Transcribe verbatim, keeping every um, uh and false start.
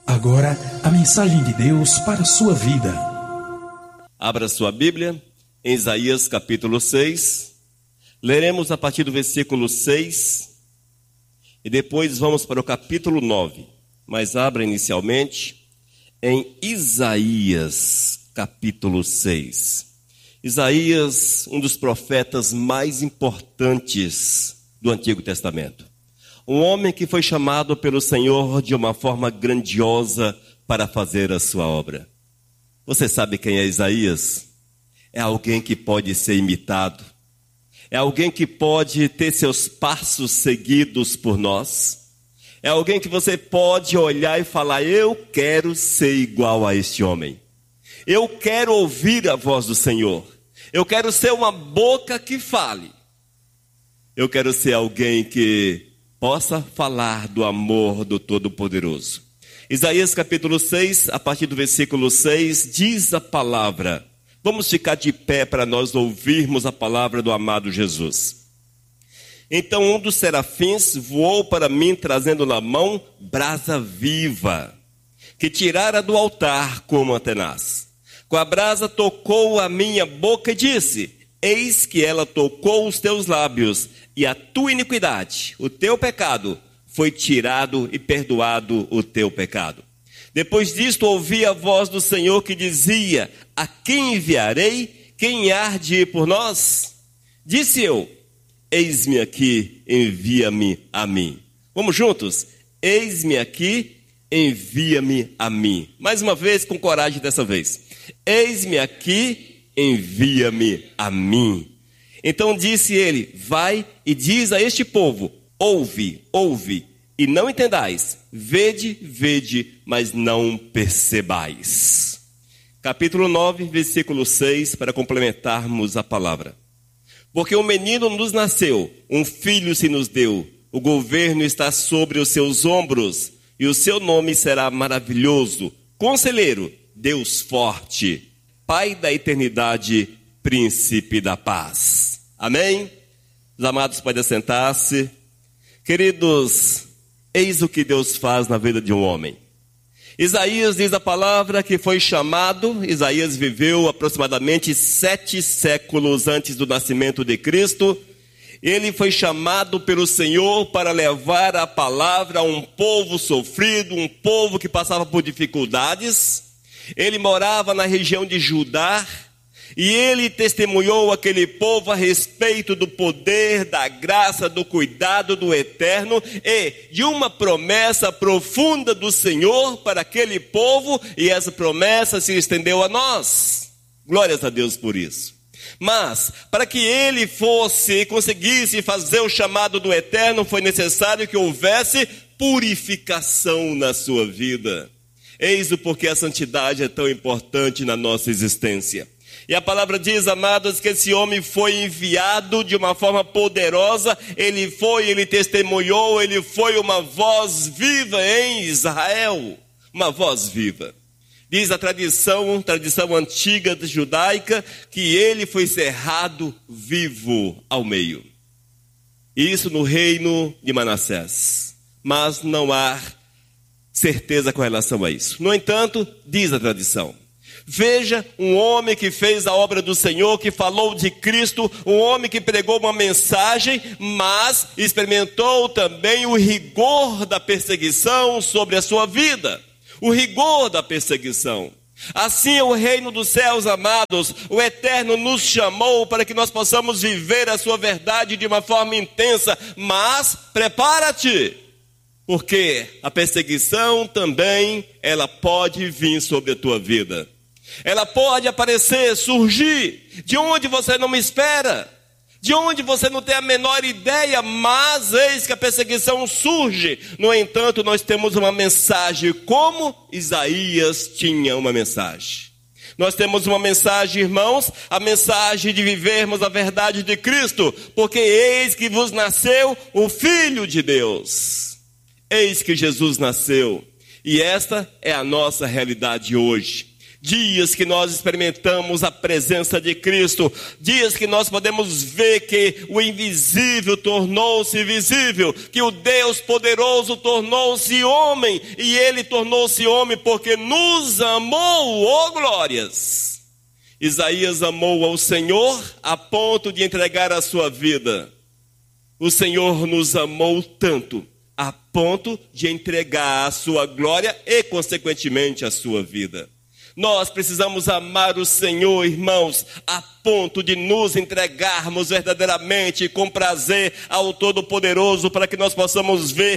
Agora, a mensagem de Deus para a sua vida. Abra sua Bíblia em Isaías capítulo seis. Leremos a partir do versículo seis e depois vamos para o capítulo nove. Mas abra inicialmente em Isaías capítulo seis. Isaías, um dos profetas mais importantes do Antigo Testamento. Um homem que foi chamado pelo Senhor de uma forma grandiosa para fazer a sua obra. Você sabe quem é Isaías? É alguém que pode ser imitado. É alguém que pode ter seus passos seguidos por nós. É alguém que você pode olhar e falar: eu quero ser igual a este homem. Eu quero ouvir a voz do Senhor. Eu quero ser uma boca que fale. Eu quero ser alguém que possa falar do amor do Todo-Poderoso. Isaías capítulo seis, a partir do versículo seis, diz a palavra. Vamos ficar de pé para nós ouvirmos a palavra do amado Jesus. Então um dos serafins voou para mim, trazendo na mão brasa viva, que tirara do altar como a tenaz. Com a brasa tocou a minha boca e disse: eis que ela tocou os teus lábios, e a tua iniquidade, o teu pecado, foi tirado e perdoado o teu pecado. Depois disto ouvi a voz do Senhor que dizia: a quem enviarei? Quem há de ir por nós? Disse eu: eis-me aqui, envia-me a mim. Vamos juntos? Eis-me aqui, envia-me a mim. Mais uma vez, com coragem dessa vez. Eis-me aqui, envia-me a mim. Então disse ele: vai e diz a este povo: ouve, ouve, e não entendais, vede, vede, mas não percebais. Capítulo nove, versículo seis, para complementarmos a palavra. Porque um menino nos nasceu, um filho se nos deu, o governo está sobre os seus ombros, e o seu nome será maravilhoso, Conselheiro, Deus forte, Pai da eternidade, Príncipe da paz. Amém? Os amados podem assentar-se. Queridos, eis o que Deus faz na vida de um homem. Isaías diz a palavra que foi chamado. Isaías viveu aproximadamente sete séculos antes do nascimento de Cristo. Ele foi chamado pelo Senhor para levar a palavra a um povo sofrido, um povo que passava por dificuldades. Ele morava na região de Judá. E ele testemunhou aquele povo a respeito do poder, da graça, do cuidado do Eterno e de uma promessa profunda do Senhor para aquele povo, e essa promessa se estendeu a nós. Glórias a Deus por isso. Mas, para que ele fosse e conseguisse fazer o chamado do Eterno, foi necessário que houvesse purificação na sua vida. Eis o porquê a santidade é tão importante na nossa existência. E a palavra diz, amados, que esse homem foi enviado de uma forma poderosa. Ele foi, ele testemunhou, ele foi uma voz viva em Israel. Uma voz viva. Diz a tradição, tradição antiga judaica, que ele foi cerrado vivo ao meio. Isso no reino de Manassés. Mas não há certeza com relação a isso. No entanto, diz a tradição. Veja um homem que fez a obra do Senhor, que falou de Cristo, um homem que pregou uma mensagem, mas experimentou também o rigor da perseguição sobre a sua vida. O rigor da perseguição. Assim é o reino dos céus, amados. O Eterno nos chamou para que nós possamos viver a sua verdade de uma forma intensa, mas prepara-te, porque a perseguição também, ela pode vir sobre a tua vida. Ela pode aparecer, surgir, de onde você não espera, de onde você não tem a menor ideia, mas eis que a perseguição surge. No entanto, nós temos uma mensagem, como Isaías tinha uma mensagem. Nós temos uma mensagem, irmãos, a mensagem de vivermos a verdade de Cristo, porque eis que vos nasceu o Filho de Deus. Eis que Jesus nasceu, e esta é a nossa realidade hoje. Dias que nós experimentamos a presença de Cristo. Dias que nós podemos ver que o invisível tornou-se visível. Que o Deus poderoso tornou-se homem. E Ele tornou-se homem porque nos amou, oh glórias. Isaías amou ao Senhor a ponto de entregar a sua vida. O Senhor nos amou tanto, a ponto de entregar a sua glória e, consequentemente, a sua vida. Nós precisamos amar o Senhor, irmãos, a ponto de nos entregarmos verdadeiramente com prazer ao Todo-Poderoso, para que nós possamos ver